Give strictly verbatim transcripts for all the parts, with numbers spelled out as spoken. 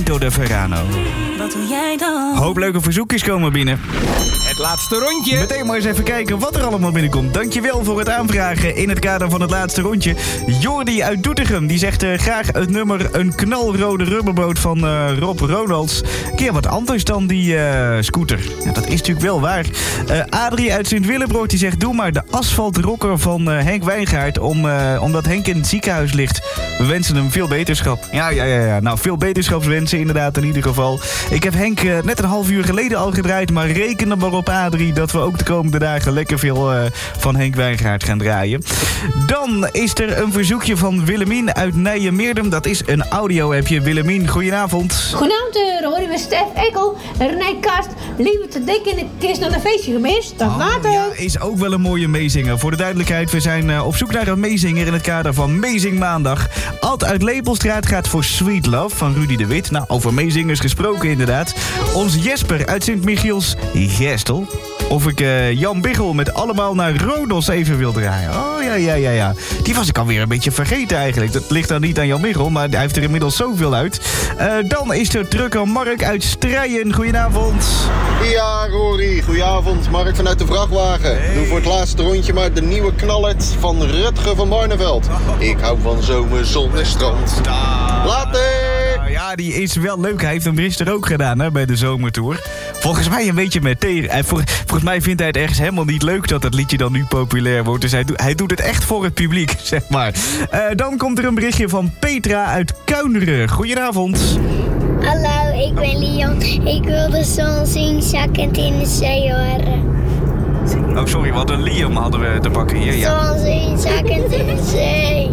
Quinto de Verano. Wat doe jij dan? Hoop leuke verzoekjes komen binnen. Het laatste rondje. Meteen maar eens even kijken wat er allemaal binnenkomt. Dankjewel voor het aanvragen in het kader van het laatste rondje. Jordi uit Doetinchem, die zegt uh, graag het nummer Een knalrode rubberboot van uh, Rob Ronalds. Een keer wat anders dan die uh, scooter. Ja, dat is natuurlijk wel waar. Uh, Adrie uit Sint-Willebroord, die zegt doe maar de asfaltrocker van uh, Henk Wijngaard. Om, uh, omdat Henk in het ziekenhuis ligt. We wensen hem veel beterschap. Ja, ja, ja, ja. Nou, veel beterschapswensen inderdaad in ieder geval. Ik heb Henk uh, net een half uur geleden al gedraaid, maar reken er maar op, Adrie, dat we ook de komende dagen lekker veel uh, van Henk Wijngaard gaan draaien. Dan is er een verzoekje van Willemien uit Nijmeerdum. Dat is een audio-appje. Willemien, goedenavond. Goedenavond, uh, hoor je met Stef Ekkel, René Kast, Lieve te dik in de kist naar een feestje gemist. Tot oh, later. Ja, is ook wel een mooie meezinger. Voor de duidelijkheid, we zijn uh, op zoek naar een meezinger in het kader van Meezing Maandag. Ad uit Lepelstraat gaat voor Sweet Love van Rudy de Wit. Nou, over meezingers gesproken inderdaad. Ons Jesper uit Sint-Michiels Gestel. Of ik uh, Jan Biggel met Allemaal naar Rodos even wil draaien. Oh ja, ja, ja, ja. Die was ik alweer een beetje vergeten eigenlijk. Dat ligt dan niet aan Jan Biggel, maar hij heeft er inmiddels zoveel uit. Uh, dan is er trucker Mark uit Strijen. Goedenavond. Ja, Rory. Goedenavond. Mark vanuit de vrachtwagen. Hey. Doe voor het laatste rondje maar de nieuwe knallet van Rutger van Barneveld. Ik hou van zomer, zon en strand. Later! Ja, die is wel leuk. Hij heeft hem gisteren ook gedaan hè, bij de zomertour. Volgens mij een beetje met tegen. Vol, volgens mij vindt hij het ergens helemaal niet leuk dat dat liedje dan nu populair wordt. Dus hij, do, hij doet het echt voor het publiek, zeg maar. Uh, dan komt er een berichtje van Petra uit Kuineren. Goedenavond. Hallo, ik ben Leon. Ik wil de zon zien zakkend in de zee horen. Oh, sorry, wat een Liam hadden we te pakken hier. Ja. Zon zien zakkend in de zee.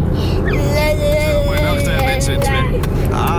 Goedenacht, mensen. Ah.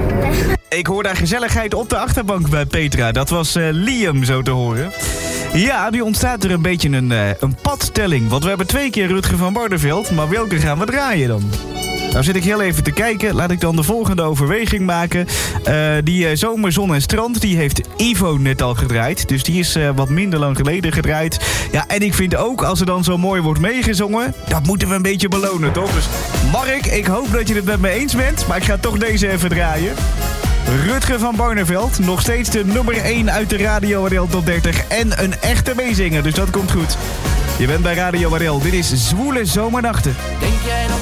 Ik hoor daar gezelligheid op de achterbank bij Petra. Dat was uh, Liam zo te horen. Ja, nu ontstaat er een beetje een, uh, een padstelling. Want we hebben twee keer Rutger van Barneveld. Maar welke gaan we draaien dan? Nou zit ik heel even te kijken. Laat ik dan de volgende overweging maken. Uh, die uh, Zomer, Zon en Strand, die heeft Ivo net al gedraaid. Dus die is uh, wat minder lang geleden gedraaid. Ja, en ik vind ook, als er dan zo mooi wordt meegezongen, dat moeten we een beetje belonen, toch? Dus Mark, ik hoop dat je het met me eens bent. Maar ik ga toch deze even draaien. Rutger van Barneveld, nog steeds de nummer één uit de Radio R L Top dertig. En een echte meezinger, dus dat komt goed. Je bent bij Radio R L. Dit is Zwoele Zomernachten. Denk jij nog